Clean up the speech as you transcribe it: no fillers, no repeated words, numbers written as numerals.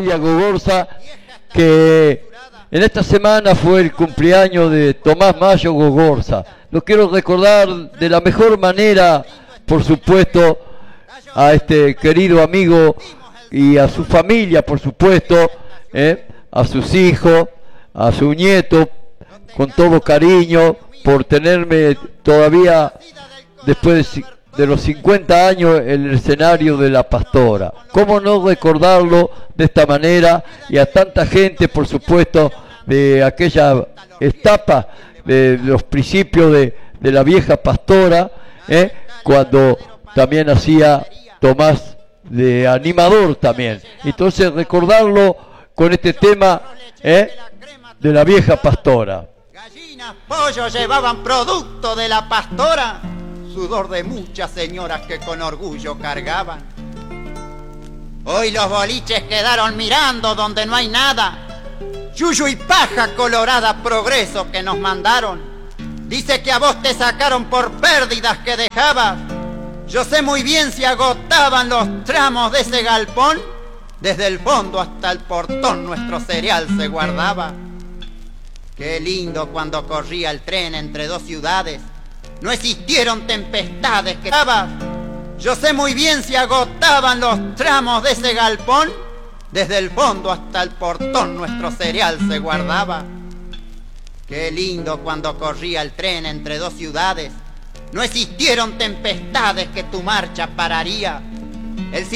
familia Gogorza, que en esta semana fue el cumpleaños de Tomás Mayo Gogorza. Lo quiero recordar de la mejor manera, por supuesto, a este querido amigo y a su familia, por supuesto, a sus hijos, a su nieto, con todo cariño, por tenerme todavía después de los 50 años en el escenario de La Pastora. ¿Cómo no recordarlo de esta manera? Y a tanta gente, por supuesto, de aquella etapa, de los principios de la vieja Pastora, cuando también hacía Tomás de animador también. Entonces recordarlo con este tema de la vieja Pastora. Gallinas, pollos llevaban producto de la Pastora, sudor de muchas señoras que con orgullo cargaban. Hoy los boliches quedaron mirando donde no hay nada, yuyu y paja colorada, progreso que nos mandaron. Dice que a vos te sacaron por pérdidas que dejabas. Yo sé muy bien si agotaban los tramos de ese galpón, desde el fondo hasta el portón nuestro cereal se guardaba. Qué lindo cuando corría el tren entre dos ciudades, no existieron tempestades que dabas. Yo sé muy bien si agotaban los tramos de ese galpón, desde el fondo hasta el portón nuestro cereal se guardaba. Qué lindo cuando corría el tren entre dos ciudades, no existieron tempestades que tu marcha pararía. El